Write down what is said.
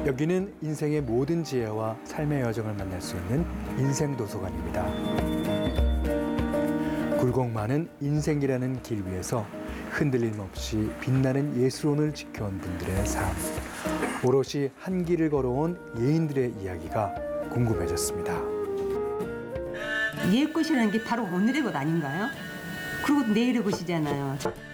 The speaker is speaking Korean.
여기는 인생의 모든 지혜와 삶의 여정을 만날 수 있는 인생도서관입니다. 굴곡 많은 인생이라는 길 위에서 흔들림 없이 빛나는 예술혼을 지켜온 분들의 삶, 오롯이 한 길을 걸어온 예인들의 이야기가 궁금해졌습니다. 옛 것이라는 게 바로 오늘의 것 아닌가요? 그리고 내일의 것이잖아요.